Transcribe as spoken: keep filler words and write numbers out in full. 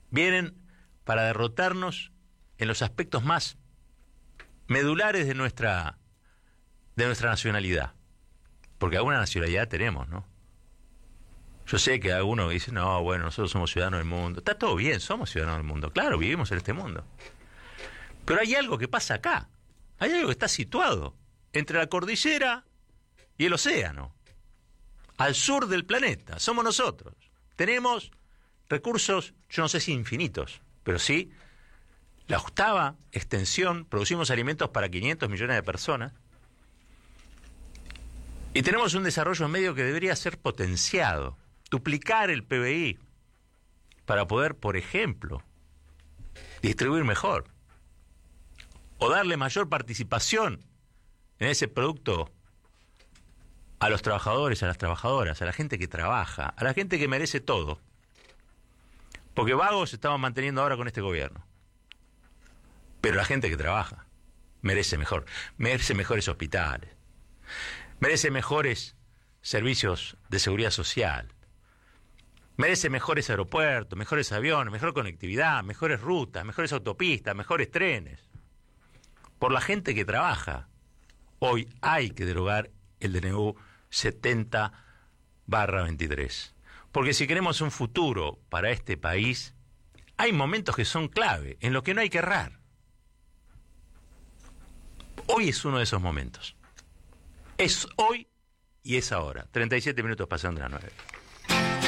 Vienen para derrotarnos en los aspectos más medulares de nuestra, de nuestra nacionalidad. Porque alguna nacionalidad tenemos, ¿no? Yo sé que algunos dicen, no, bueno, nosotros somos ciudadanos del mundo. Está todo bien, somos ciudadanos del mundo. Claro, vivimos en este mundo. Pero hay algo que pasa acá. Hay algo que está situado entre la cordillera y el océano. Al sur del planeta. Somos nosotros. Tenemos recursos, yo no sé si infinitos, pero sí la octava extensión. Producimos alimentos para quinientos millones de personas. Y tenemos un desarrollo medio que debería ser potenciado. Duplicar el P B I para poder, por ejemplo, distribuir mejor o darle mayor participación en ese producto a los trabajadores, a las trabajadoras, a la gente que trabaja, a la gente que merece todo. Porque vagos se estaban manteniendo ahora con este gobierno. Pero la gente que trabaja merece mejor, merece mejores hospitales, merece mejores servicios de seguridad social, merece mejores aeropuertos, mejores aviones, mejor conectividad, mejores rutas, mejores autopistas, mejores trenes. Por la gente que trabaja. Hoy hay que derogar el D N U setenta barra veintitrés. Porque si queremos un futuro para este país, hay momentos que son clave, en los que no hay que errar. Hoy es uno de esos momentos. Es hoy y es ahora. treinta y siete minutos pasando las nueve.